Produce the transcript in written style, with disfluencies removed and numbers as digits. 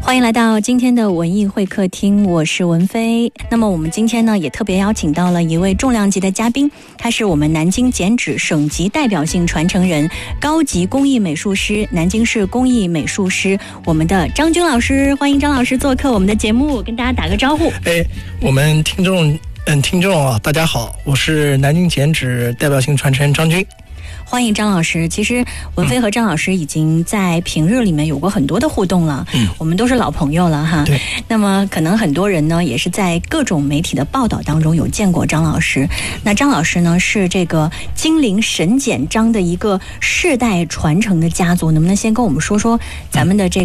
欢迎来到今天的文艺会客厅，我是文飞。那么我们今天呢也特别邀请到了一位重量级的嘉宾，他是我们南京剪纸省级代表性传承人、高级工艺美术师、南京市工艺美术师，我们的张军老师。欢迎张老师做客我们的节目，跟大家打个招呼。 我们听众啊，大家好，我是南京剪纸代表性传承人张军。 欢迎张老师。其实文飞和张老师已经在平日里面有过很多的互动了，我们都是老朋友了哈。 对。 那么可能很多人呢也是在各种媒体的报道当中有见过张老师。那张老师呢是这个金陵沈剪章的一个世代传承的家族，能不能先跟我们说说咱们的这